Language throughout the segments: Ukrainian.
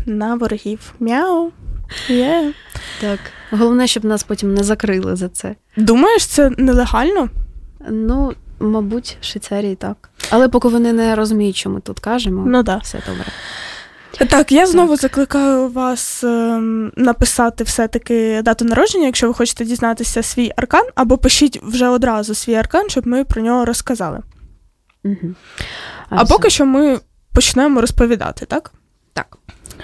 на ворогів. Мяу. Yeah. Так. Головне, щоб нас потім не закрили за це. Думаєш, це нелегально? Ну, мабуть, в Швейцарії так. Але поки вони не розуміють, що ми тут кажемо, все добре. Так, я знову закликаю вас написати все-таки дату народження, якщо ви хочете дізнатися свій аркан, або пишіть вже одразу свій аркан, щоб ми про нього розказали. Угу. А поки що ми почнемо розповідати, так? Так.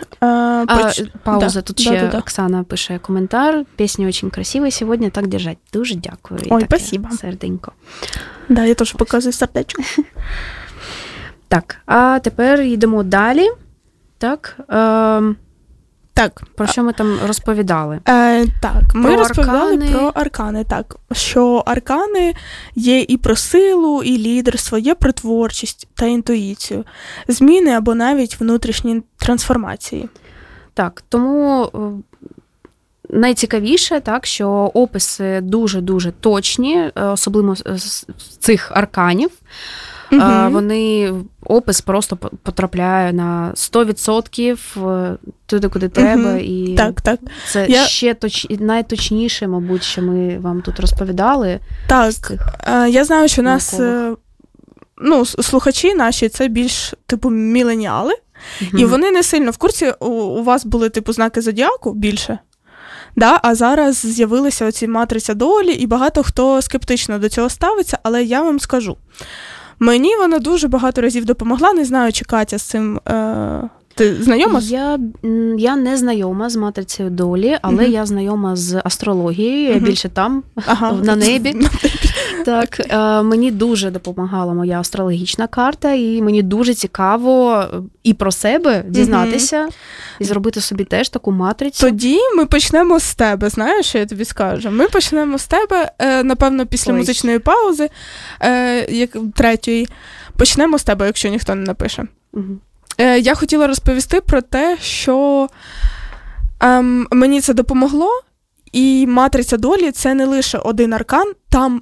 Пауза. Да, тут ще Оксана пише коментар. Пісня дуже красива сьогодні, так держать. Дуже дякую. Ой, спасибо. Серденько. Да, я теж показую сердечко. Так, а тепер йдемо далі. Так. Так. Про що ми там розповідали? Так, ми розповідали про аркани. Так, що аркани є і про силу, і лідерство, є про творчість та інтуїцію, зміни або навіть внутрішні трансформації. Так, тому найцікавіше, так, що описи дуже-дуже точні, особливо з цих арканів. Вони, опис просто потрапляє на 100% туди, куди треба. І так. Це ще найточніше, мабуть, що ми вам тут розповідали. Так, я знаю, що нас, слухачі наші, це більш, міленіали, і вони не сильно в курсі, у вас були, знаки зодіаку більше, да? А зараз з'явилися оці матриця долі, і багато хто скептично до цього ставиться, але я вам скажу, мені вона дуже багато разів допомогла, не знаю, чи Катя з цим... Ти знайома? Я не знайома з матрицею долі, але я знайома з астрологією, я більше там, на небі. Так, мені дуже допомагала моя астрологічна карта, і мені дуже цікаво і про себе дізнатися, і зробити собі теж таку матрицю. Тоді ми почнемо з тебе, знаєш, що я тобі скажу? Ми почнемо з тебе, напевно, після музичної паузи, третьої, почнемо з тебе, якщо ніхто не напише. Я хотіла розповісти про те, що мені це допомогло, і матриця долі – це не лише один аркан, там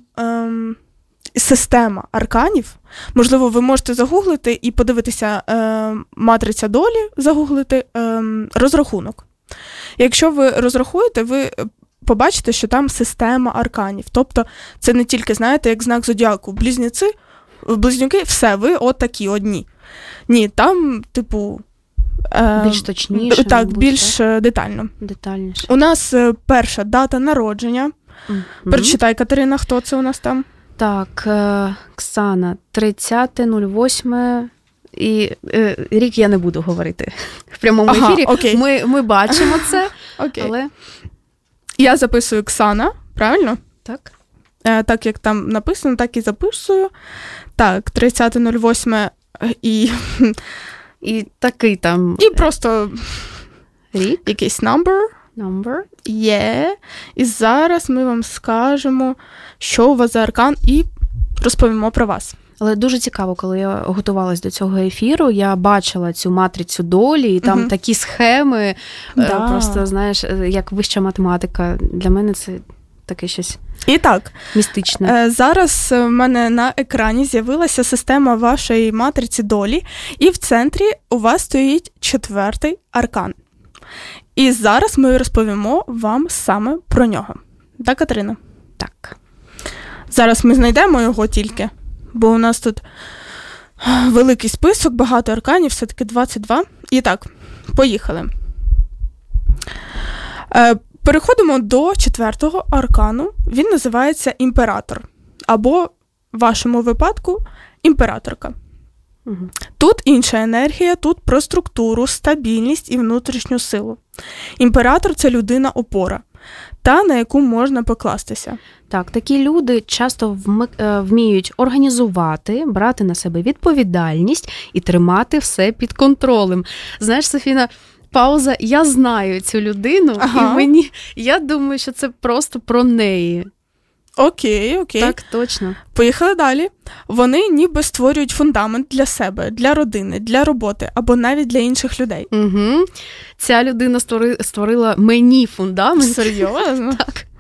система арканів. Можливо, ви можете загуглити і подивитися матриця долі, загуглити розрахунок. Якщо ви розрахуєте, ви побачите, що там система арканів. Тобто це не тільки, знаєте, як знак зодіаку. Близнюки, все, ви от такі одні. Ні, там, більш точніше. Так, мабуть, більш детально. Детальніше. У нас перша дата народження. Прочитай, Катерина, хто це у нас там? Так, Оксана, 30.08. І рік я не буду говорити в прямому ефірі. Окей. Ми бачимо це. Але... Я записую Оксана, правильно? Так. Так, як там написано, так і записую. Так, 30.08 і такий там... І просто рік. Якийсь number. Є. І зараз ми вам скажемо, що у вас за аркан, і розповімо про вас. Але дуже цікаво, коли я готувалась до цього ефіру, я бачила цю матрицю долі, і там такі схеми, просто, знаєш, як вища математика. Для мене це таке щось і так, містичне. Зараз в мене на екрані з'явилася система вашої матриці долі, і в центрі у вас стоїть 4-й аркан. І зараз ми розповімо вам саме про нього. Так, Катерина? Так. Зараз ми знайдемо його тільки, бо у нас тут великий список, багато арканів, все-таки 22. І так, поїхали. Переходимо до 4-го аркану. Він називається імператор. Або, в вашому випадку, імператорка. Тут інша енергія, тут про структуру, стабільність і внутрішню силу. Імператор – це людина-опора, та, на яку можна покластися. Так, такі люди часто вміють організувати, брати на себе відповідальність і тримати все під контролем. Знаєш, Софіна, пауза, я знаю цю людину, і я думаю, що це просто про неї. Окей. Так, точно. Поїхали далі. Вони ніби створюють фундамент для себе, для родини, для роботи або навіть для інших людей. Ця людина створила мені фундамент. Серйозно? Так.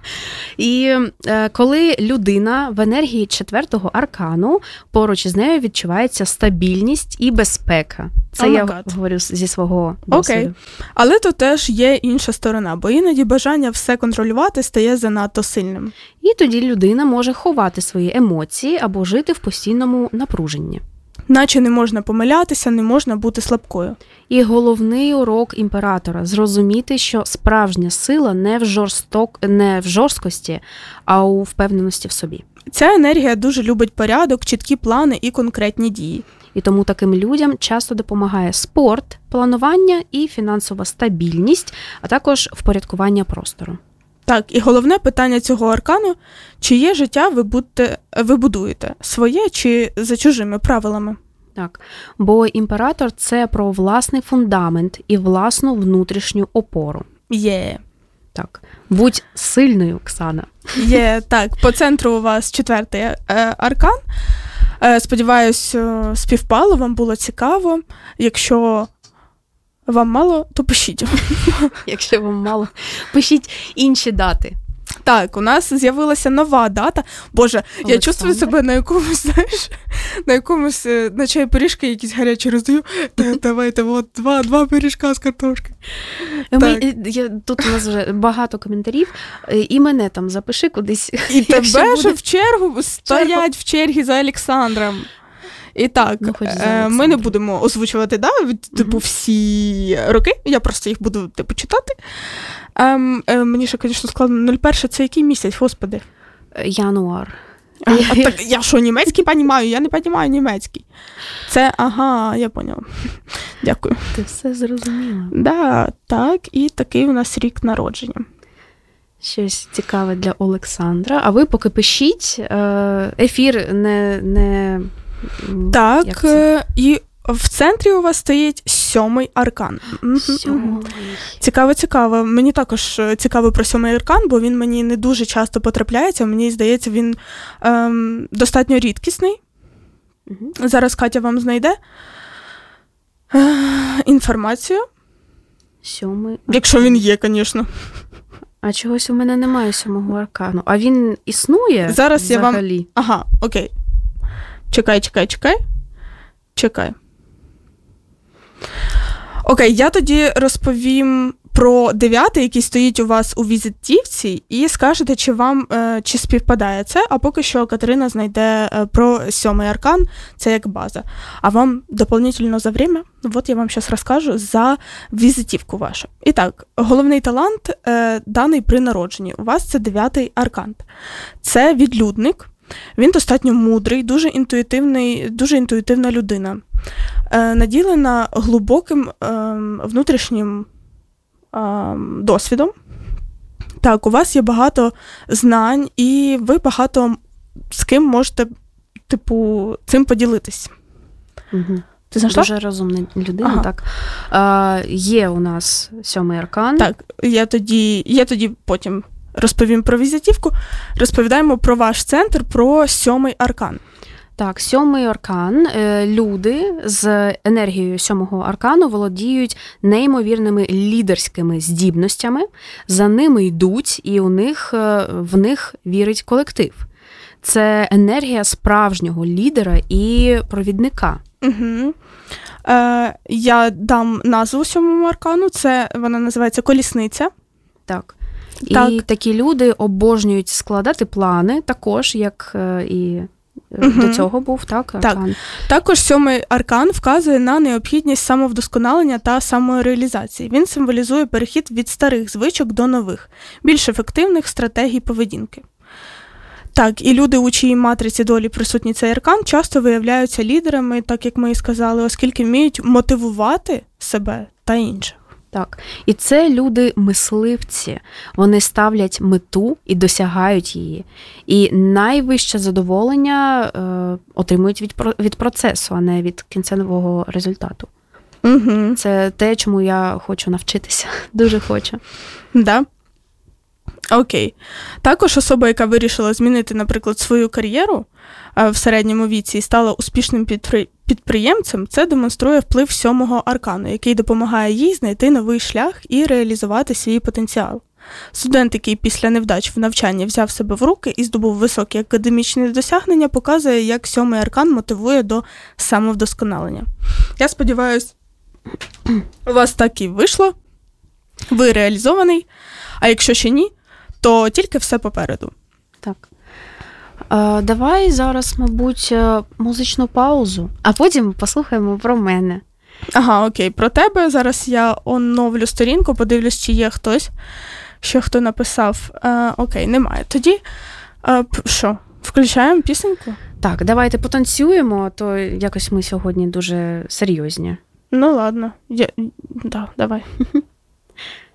І коли людина в енергії 4-го аркану, поруч із нею відчувається стабільність і безпека. Це я говорю зі свого досвіду. Окей. Але тут теж є інша сторона, бо іноді бажання все контролювати стає занадто сильним. І тоді людина може ховати свої емоції або жити в постійному напруженні. Наче не можна помилятися, не можна бути слабкою. І головний урок імператора – зрозуміти, що справжня сила не в жорсткості, а у впевненості в собі. Ця енергія дуже любить порядок, чіткі плани і конкретні дії. І тому таким людям часто допомагає спорт, планування і фінансова стабільність, а також впорядкування простору. Так, і головне питання цього аркану – чиє життя ви будуєте? Своє чи за чужими правилами? Так, бо імператор – це про власний фундамент і власну внутрішню опору. Є. Так, будь сильною, Оксана. Є, так, по центру у вас 4-й аркан. Сподіваюсь, співпало, вам було цікаво. Якщо вам мало, то пишіть. Якщо вам мало, пишіть інші дати. Так, у нас з'явилася нова дата. Боже, Олександр. Я чувствую себе на якомусь, на чай пиріжки якісь гарячі роздаю. Давайте, от, два пиріжка з картошки. Тут у нас вже багато коментарів. І мене там запиши кудись. І тебе ж в чергу стоять в черзі за Олександром. І так, ми не будемо озвучувати, всі роки, я просто їх буду, читати. Мені ще, звісно, складно, 01 це який місяць, господи? Януар. Так, я що, німецький понімаю? Я не понімаю німецький. Це, я поняла. Дякую. Ти все зрозуміла. Да, так, і такий у нас рік народження. Щось цікаве для Олександра. А ви поки пишіть, ефір не так, і в центрі у вас стоїть 7-й аркан. Цікаво. Мені також цікаво про 7-й аркан, бо він мені не дуже часто потрапляється. Мені здається, він достатньо рідкісний. Зараз Катя вам знайде інформацію. 7-й аркан. Якщо він є, звісно. А чогось у мене немає 7-го аркану. А він існує зараз взагалі? Я вам... окей. Чекай. Окей, я тоді розповім про 9-й, який стоїть у вас у візитівці, і скажете, чи співпадає це, а поки що Катерина знайде про 7-й аркан, це як база. А вам дополнительно за время, я вам зараз розкажу за візитівку вашу. І так, головний талант даний при народженні. У вас це 9-й аркан. Це відлюдник. Він достатньо мудрий, дуже інтуїтивна людина. Наділена глибоким внутрішнім досвідом. Так, у вас є багато знань, і ви багато з ким можете, цим поділитись. Угу. Ти знайшла? Дуже розумна людина, так. Є у нас 7-й аркан. Так, я тоді потім розповім про візитівку. Розповідаємо про ваш центр, про 7-й аркан. Так, 7-й аркан. Люди з енергією 7-го аркану володіють неймовірними лідерськими здібностями, за ними йдуть, і в них вірить колектив. Це енергія справжнього лідера і провідника. Угу. Я дам назву 7-му аркану, вона називається «Колісниця». Так. І такі люди обожнюють складати плани, також, як і до цього був, так, аркан. Так. Також 7-й аркан вказує на необхідність самовдосконалення та самореалізації. Він символізує перехід від старих звичок до нових, більш ефективних стратегій поведінки. Так, і люди, у чиїй матриці долі присутній цей аркан, часто виявляються лідерами, так як ми і сказали, оскільки вміють мотивувати себе та інших. Так, і це люди-мисливці. Вони ставлять мету і досягають її. І найвище задоволення отримують від процесу, а не від кінцевого результату. Угу. Це те, чому я хочу навчитися. Дуже хочу. Да. Окей. Також особа, яка вирішила змінити, наприклад, свою кар'єру в середньому віці і стала успішним підприємцем, це демонструє вплив 7-го аркану, який допомагає їй знайти новий шлях і реалізувати свій потенціал. Студент, який після невдач в навчанні взяв себе в руки і здобув високі академічні досягнення, показує, як 7-й аркан мотивує до самовдосконалення. Я сподіваюся, у вас так і вийшло, ви реалізований, а якщо ще ні, то тільки все попереду. Так. Давай зараз, мабуть, музичну паузу, а потім послухаємо про мене. Ага, окей, про тебе. Зараз я оновлю сторінку, подивлюсь, чи є хтось, хто написав. Окей, немає. Тоді, що, включаємо пісеньку? Так, давайте потанцюємо, а то якось ми сьогодні дуже серйозні. Ну, ладно. Да, давай.